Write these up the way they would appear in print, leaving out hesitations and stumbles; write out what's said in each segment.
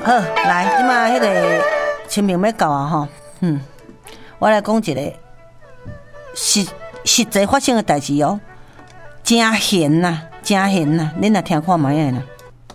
好，来，即马迄个清明要到啊吼，我来讲一个实际发生的代志哦，真悬呐，真悬呐，恁来听看卖诶啦。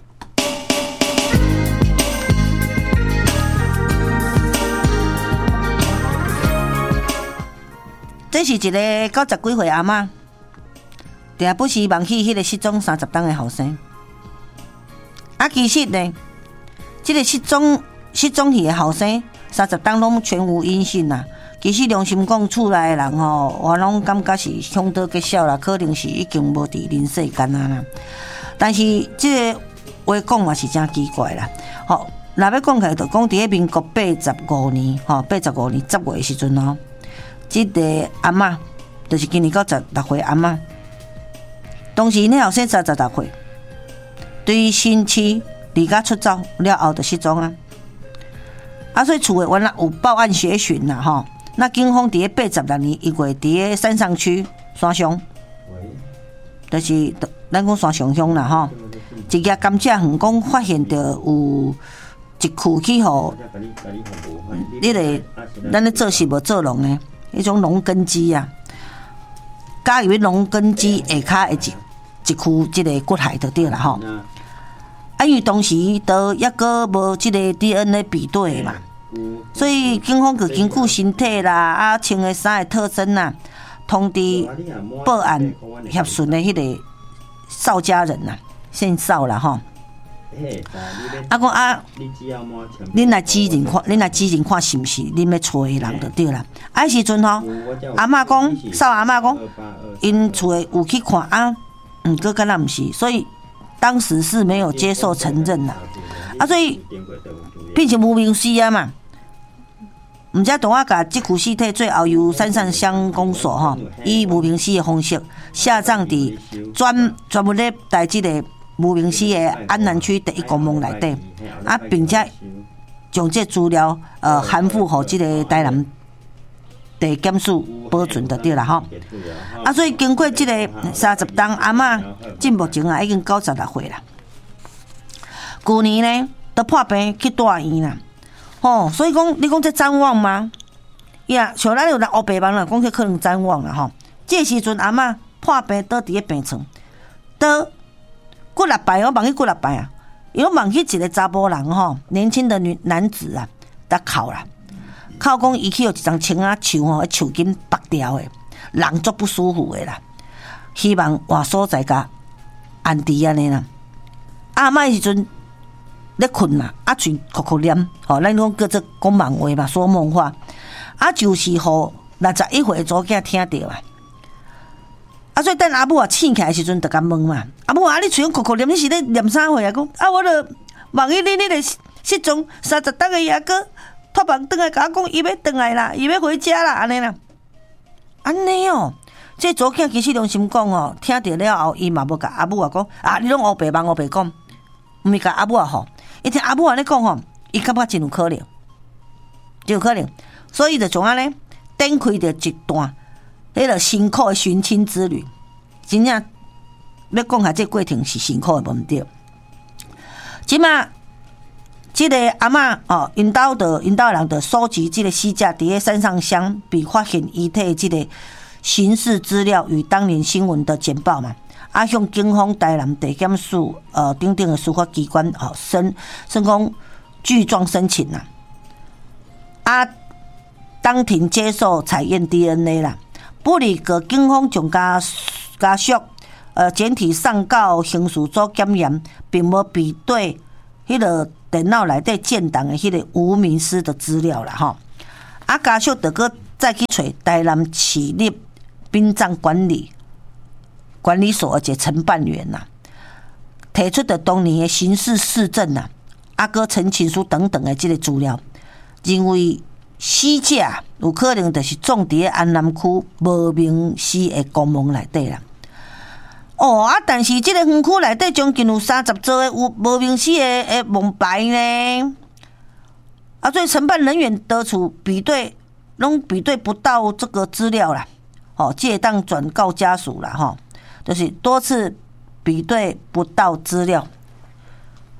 这是一个90几岁阿嬷，定不时忘记迄个失踪30档的后生。啊，其实呢，这个失踪去的后生30档拢全无音讯啦。其实良心讲，厝内的人吼，我拢感觉是凶多吉少啦，可能是已经无伫人世间啊啦。但是这个话讲嘛是真奇怪啦。吼，若要讲起来，就讲伫民国85年，85年10月的时阵哦。这个阿嬷，就是今年96岁阿嬷，当时那后生36岁，对新妻离家出走了后就失踪啊。啊，所以厝的原来有报案协寻啦吼。那警方伫86年1月伫山上区山上，就是咱讲山上乡啦吼，一家甘蔗园讲发现着有一区去互迄个咱咧做事无做农呢。迄种农耕机啊，加入农耕机下骹的一区即个骨骸就对啦吼。啊，因为当时都抑个无即个 DNA 比对嘛，所以警方就根据身体啦、穿的衫的特征啦，通知报案协顺的迄个邵家人呐，姓邵啦吼。啊，讲啊，恁来指认看是毋是恁要找的人就对啦。啊，时阵吼，阿嬷讲，邵阿嬷讲，因厝的有去看啊，过敢若毋是，所以当时是没有接受承认啦。啊，所以变成无名尸啊嘛。毋知同我甲即具尸体最后由山上乡公所吼，以无名尸的方式下葬伫专门咧带即个。无名尸的安南区第1公墓内底，啊，并且将这资料函付予这个台南地检署保存就对啦吼。啊，所以经过这个30档阿嬷，进目前已经96岁啦。去年呢，都破病去大院啦。吼，所以讲你讲这谵妄吗？呀，像咱有人黑白帮啦，讲这可能谵妄啦吼。这时阵阿嬷破病倒伫个病床，倒。过6摆，我忘记过6摆啊！因为忘记一个查甫人吼，年轻的男子啊，他哭啦，哭讲伊去有一张青啊树吼，树根拔掉的，人足不舒服的啦。希望换所在甲安置安尼啦。阿嬷时阵咧困啦，啊嘴哭哭念，吼，咱讲叫做讲梦话嘛，说梦话，啊就是互61岁左囝听到啊。啊，所以等阿母啊醒起来的时阵，就甲问嘛，阿母啊，你嘴哭哭念，你是咧念啥货啊？讲啊，我著忘记你迄个失踪30档的阿哥托梦转来甲我讲，伊要转来啦，伊要回家啦，安尼啦，安尼哦。这左囝其实良心讲哦，听到了后，伊嘛无甲阿母啊讲啊，你拢黑白帮黑白讲，毋是甲阿母啊吼，伊听阿母安尼讲吼，伊感觉真有可能，真有可能，所以就从安尼展开着一段。迄个辛苦的寻亲之旅，真正要讲下这过程是辛苦的，无毋对。即马，即个阿嬷哦，因兜人的收集即个尸架，伫咧山上乡被发现遗体的即个刑事资料与当年新闻的简报嘛，啊向警方、台南地检署等等的司法机关申讲具状申请啦，啊当庭接受采验 DNA 啦。不里个警方将家属简体上告刑事组检验，并无比对迄个电脑内底建档的迄个无名尸的资料啦吼。啊，家属得个再去找台南市立殡葬管理所的一个承办员呐，提出的当年的刑事事证呐，啊个陈情书等等的这个资料，认为。尸架有可能就是种伫安南区无名尸的公墓内底啦。哦啊，但是这个园区内底将近有30座的有无名尸的墓牌呢。啊，所以承办人员得出比对不到这个资料啦。哦，借当转告家属啦，就是多次比对不到资料。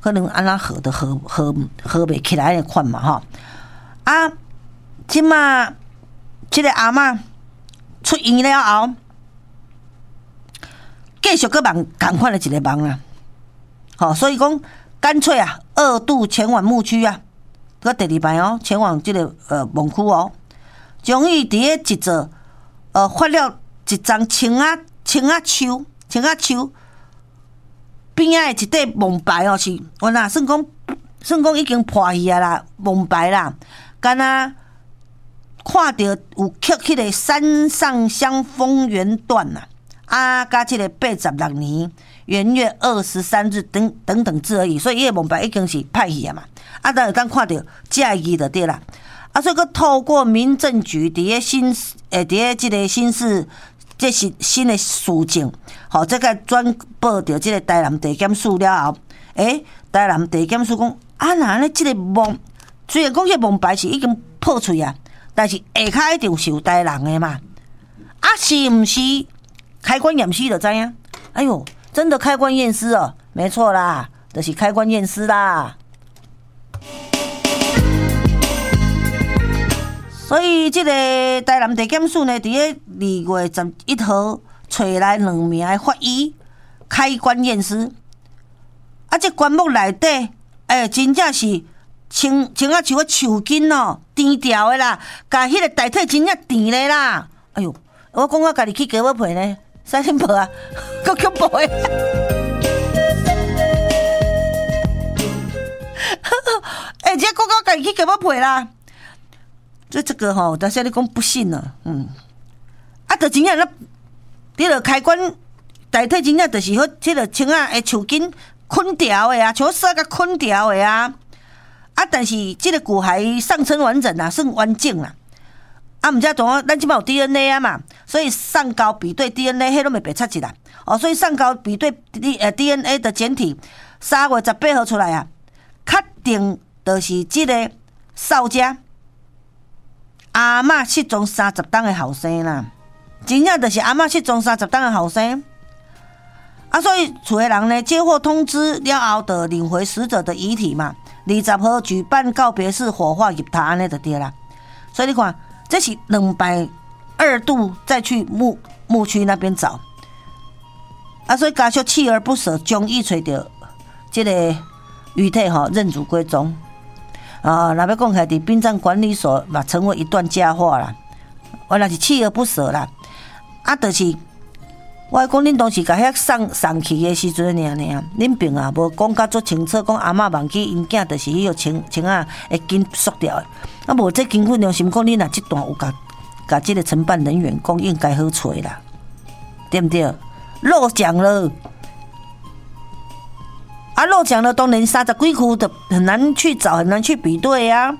可能安那合袂起来的款嘛吼。啊，即马即个阿嬷出院了后，继续个梦同款的一个梦啦。好，所以讲干脆啊，2度前往牧区啊，搁第2摆哦，前往即个梦区哦，终于伫咧一座发了一张青啊树边仔的一块梦牌哦，是我呐算讲已经破去啊啦，梦牌啦，敢若看到有刻迄个山上香风园段呐，甲即个86年元月23日等字而已，所以伊个梦牌已经是歹去啊嘛，当会当看到这字就对啦。所以佮透过民政局伫咧即个新市，这是新的事情，好，这个转报到即个台南地检署了后，台南地检署讲哪咧即个梦，虽然讲迄梦牌是已经破出啊，但是下骹一定是有台南的嘛，是毋是开棺验尸就知影？哎呦，真的开棺验尸哦，没错啦，就是开棺验尸啦。所以，这个台南地检署呢，伫咧2月11号找来2名的法医开棺验尸。这棺木内底，真正是像像个树根哦，甜掉的啦，甲迄个大体真正甜的啦。哎呦，我讲我家己去鸡母皮呢，使恁无啊？够恐怖的！这讲我家己去鸡母皮啦。这个吼，但是你讲不信啊，就真正你著开棺，大体真正就是好，即个青仔的树根捆掉的啊，像说甲捆掉的啊，但是即个骨骸尚称完整啊，算完整啦。毋知怎咱即摆有 DNA 啊嘛，所以上高比对 DNA 迄拢袂白插一啦。所以上高比对DNA 的简体，3月18号出来啊，确定就是即个少家。阿嬷失踪30天的后生啦，真正就是阿嬷失踪30天的后生。所以厝的人呢，接获通知了后，就领回死者的遗体嘛。20号举办告别式火化入塔，安尼就对啦。所以你看，这是2度再去牧区那边找。所以家属锲而不舍，终于找到这个遗体认祖归宗。若要讲起来，伫殡葬管理所嘛，成为一段佳话啦。我那是锲而不舍啦。就是我讲恁当时甲遐送去的时阵尔，恁并无讲甲足清楚，讲阿嬷忘记因囝就是迄个青仔会紧缩掉的。无这经过良心讲，恁若这段有甲这个承办人员讲，应该好找啦，对不对？漏讲了。漏讲了，当然30几区的很难去找，很难去比对啊。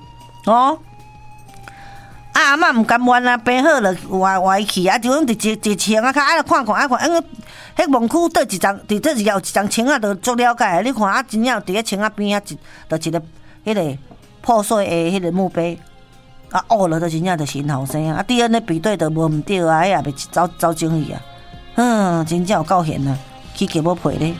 阿嬷唔甘愿啊，病好了歪去啊，就讲一枪啊，较看，迄墓区倒一张，伫这有一张枪啊，就足了解。你看真正伫咧枪啊边啊，就一个迄个破碎的迄个墓碑了，就真正就是因后生啊。DNA 比对就无唔对啊，迄也袂走精去啊。真正有够闲啊，去鸡母皮咧。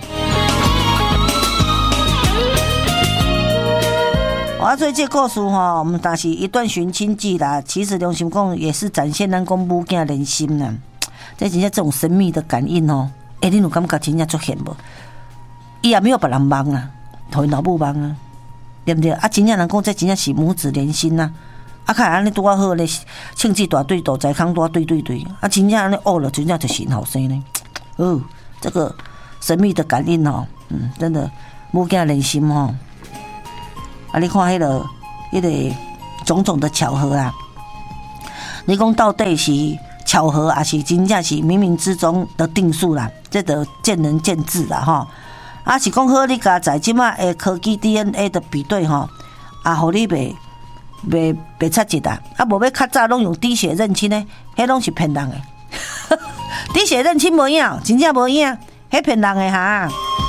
所以这故事我们但是一段寻亲记啦。其实良心讲也是展现咱讲母囝人心啦。这真正这种神秘的感应你有感觉真正足现无？伊也没有别人忙啊，互因老母忙啊，对不对？真正人讲这真正是母子连心呐。看安尼拄啊好咧，庆记大队大财康大对，真正安尼了，真正就是因后生呢。这个神秘的感应真的母囝人心你看迄个种种的巧合啊！你讲到底是巧合，还是真正是冥冥之中的定数啦？这就见仁见智啦是讲好你家在即马的科技 DNA 的比对互你袂插一啦。无要较早拢用滴血认亲呢，迄拢是骗人的。滴血认亲无影，真正无影，迄骗人的哈。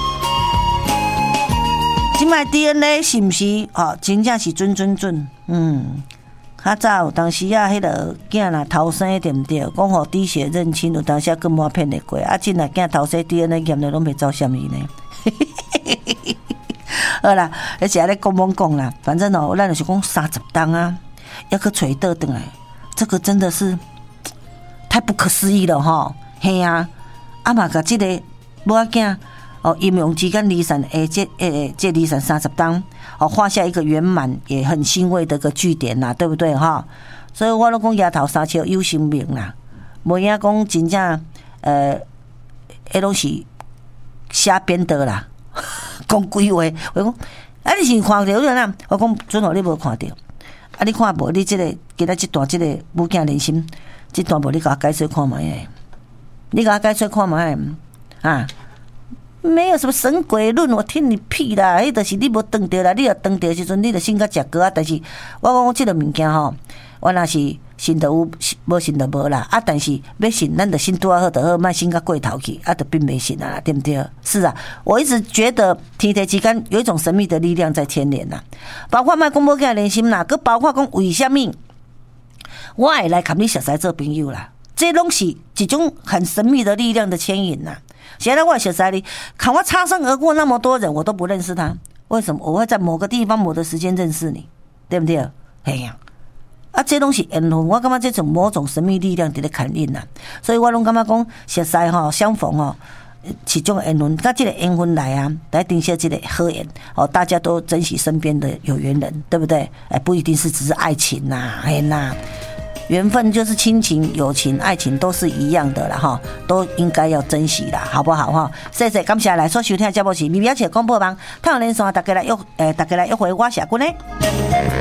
即摆 DNA 是毋是真正是准？较早有当时迄个囝若头生对毋对？讲互滴血认亲，有当时更冇骗得过。真若囝头生 DNA 验了拢袂走啥物呢？ 好啦，而且还咧讲懵讲啦，反正咱就是讲30档啊，要去找倒转来，这个真的是太不可思议了哈！嘿啊，嘛甲这个某仔囝阴阳之间离散这离散30档画下一个圆满也很欣慰的一个句点啦，对不对哈？所以我都讲丫头三笑有生命啦，无影讲真正迄拢是瞎编的啦，讲鬼话。我讲你是看到了呐？我讲准哦，你无看到。你看无？你今仔这段这个母囝连心，这段无你甲我解说看卖你甲我解说看卖啊？没有什么神鬼论，我听你屁啦！迄就是你无当着啦，你若当着时阵，你就先甲食糕啊。但是我讲这个物件吼，我若是信就有，无信就无啦。但是要信，咱就信拄好就好，莫信甲过头去，就并没信啊，对不对？是啊，我一直觉得天地之间有一种神秘的力量在牵连呐，包括莫讲无囝连心啦，佮包括讲为什么我会来甲你熟识做朋友啦？这拢是一种很神秘的力量的牵引呐。现在我小时里看我擦身而过那么多人，我都不认识他，为什么我会在某个地方某的时间认识你？对不对？哎呀，这东西缘分，我感觉这种某种神秘力量在咧牵引呐，所以我拢感觉讲熟识吼相逢吼，是种缘分，甲这个缘分来啊，来定下这个好缘大家都珍惜身边的有缘人，对不对？不一定是只是爱情呐，缘分就是亲情、友情、爱情都是一样的啦哈，都应该要珍惜啦，好不好哈？谢谢，感谢来所收听的节目是咪咪姐广播网，太阳连线大家来约会我社群呢。